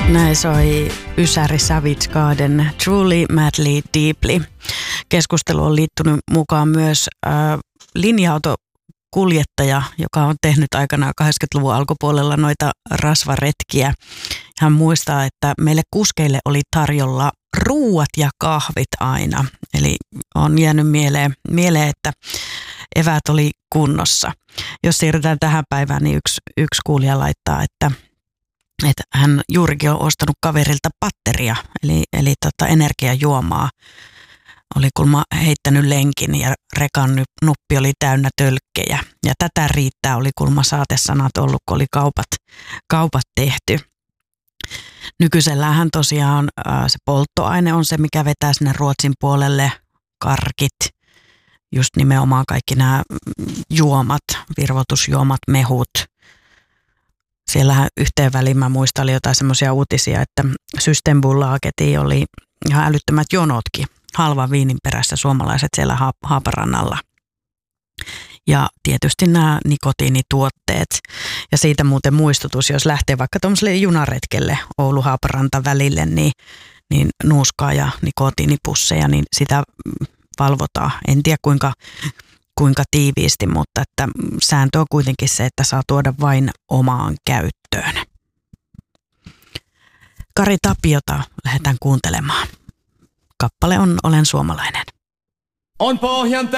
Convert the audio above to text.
Näin soi Ysäri Savage Garden, Truly, Madly, Deeply. Keskustelu on liittynyt mukaan myös linja-autokuljettaja, joka on tehnyt aikanaan 80-luvun alkupuolella noita rasvaretkiä. Hän muistaa, että meille kuskeille oli tarjolla ruuat ja kahvit aina. Eli on jäänyt mieleen, että eväät oli kunnossa. Jos siirrytään tähän päivään, niin yksi kuulija laittaa, että hän juurikin on ostanut kaverilta patteria, eli energiajuomaa. Oli kulma heittänyt lenkin ja rekan nuppi oli täynnä tölkkejä. Ja tätä riittää oli kulma saatesanat ollut, kun oli kaupat tehty. Nykyiselläänhän tosiaan se polttoaine on se, mikä vetää sinne Ruotsin puolelle, karkit, just nimenomaan kaikki nämä juomat, virvoitusjuomat, mehut. Siellähän yhteen väliin mä muistan, oli jotain semmoisia uutisia, että Systembolagetiin oli ihan älyttömät jonotkin halvan viinin perässä suomalaiset siellä Haaparannalla. Ja tietysti nämä nikotiinituotteet. Ja siitä muuten muistutus, jos lähtee vaikka tuollaiselle junaretkelle Oulu-Haaparanta välille, niin nuuskaa ja nikotiinipusseja, niin sitä valvotaan. En tiedä kuinka tiiviisti, mutta että sääntö on kuitenkin se, että saa tuoda vain omaan käyttöön. Kari Tapiota lähdetään kuuntelemaan. Kappale on Olen suomalainen. On pohjan